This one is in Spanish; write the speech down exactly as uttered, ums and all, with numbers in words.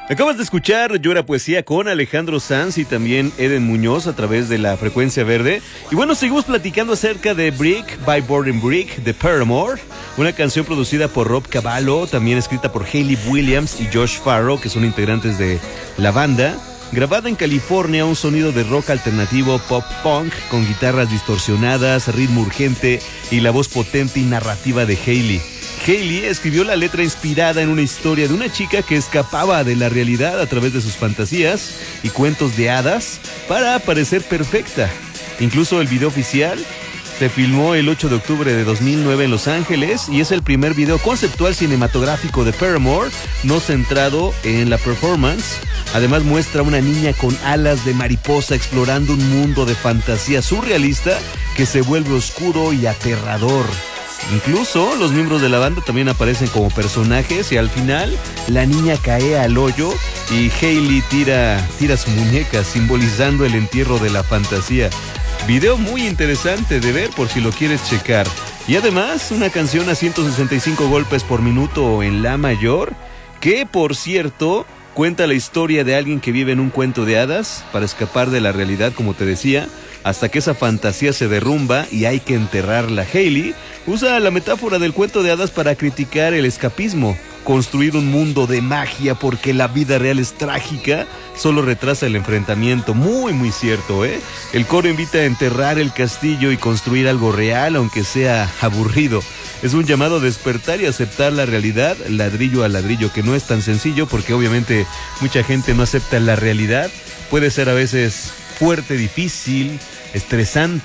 Acabas de escuchar Yo Era Poesía con Alejandro Sanz y también Eden Muñoz a través de la frecuencia verde. Y bueno, seguimos platicando acerca de Brick by Boarding Brick de Paramore, una canción producida por Rob Cavallo, también escrita por Hayley Williams y Josh Farro, que son integrantes de la banda. Grabada en California, un sonido de rock alternativo pop punk con guitarras distorsionadas, ritmo urgente y la voz potente y narrativa de Hayley. Hayley escribió la letra inspirada en una historia de una chica que escapaba de la realidad a través de sus fantasías y cuentos de hadas para parecer perfecta. Incluso el video oficial se filmó el ocho de octubre de dos mil nueve en Los Ángeles y es el primer video conceptual cinematográfico de Paramore no centrado en la performance. Además muestra a una niña con alas de mariposa explorando un mundo de fantasía surrealista que se vuelve oscuro y aterrador. Incluso los miembros de la banda también aparecen como personajes y al final la niña cae al hoyo y Hayley tira, tira su muñeca simbolizando el entierro de la fantasía. Video muy interesante de ver por si lo quieres checar. Y además una canción a ciento sesenta y cinco golpes por minuto en la mayor, que por cierto cuenta la historia de alguien que vive en un cuento de hadas para escapar de la realidad, como te decía, hasta que esa fantasía se derrumba y hay que enterrarla. Hayley usa la metáfora del cuento de hadas para criticar el escapismo. Construir un mundo de magia porque la vida real es trágica solo retrasa el enfrentamiento. Muy, muy cierto, ¿eh? El coro invita a enterrar el castillo y construir algo real, aunque sea aburrido. Es un llamado a despertar y aceptar la realidad, ladrillo a ladrillo, que no es tan sencillo porque obviamente mucha gente no acepta la realidad. Puede ser a veces fuerte, difícil, estresante.